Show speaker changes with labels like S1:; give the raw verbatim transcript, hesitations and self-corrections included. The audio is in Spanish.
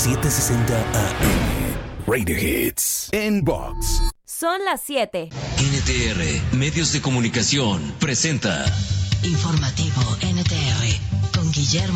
S1: setecientos sesenta A M. Radio Hits en Box.
S2: Son las siete.
S3: N T R, Medios de Comunicación, presenta
S4: Informativo N T R con Guillermo